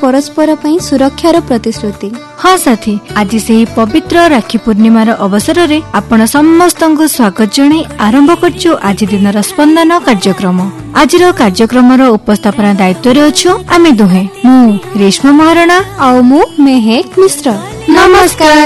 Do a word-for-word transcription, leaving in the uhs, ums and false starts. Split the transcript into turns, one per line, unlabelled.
परस्पर पई सुरक्षार प्रतिश्रुति।
हाँ साथी, आज से पवित्र राखी पूर्णिमार अवसर रे आपण समस्तଙ୍କୁ स्वागत जणाई आरंभ करछु आज दिनर स्पंदन कार्यक्रम। आजिर कार्यक्रम उपस्थापना दायित्व रे अछु आमे दुहे, मु रेशमा महाराणा
और मु मेहेक मिश्र।
नमस्कार।